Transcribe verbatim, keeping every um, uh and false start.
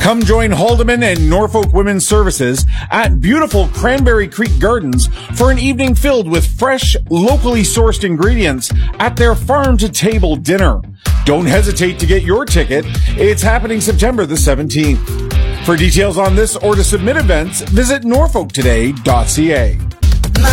Come join Haldeman and Norfolk Women's Services at beautiful Cranberry Creek Gardens for an evening filled with fresh, locally sourced ingredients at their farm-to-table dinner. Don't hesitate to get your ticket. It's happening September the seventeenth. For details on this or to submit events, visit norfolk today dot c a.